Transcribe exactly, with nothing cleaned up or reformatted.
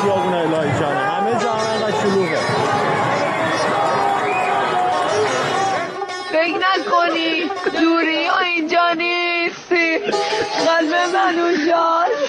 خیابون الهی جانه، همه جا هم اینقدر شلوغه. فکر نکنی دوری ها اینجا نیستی، قلب من اونجاست.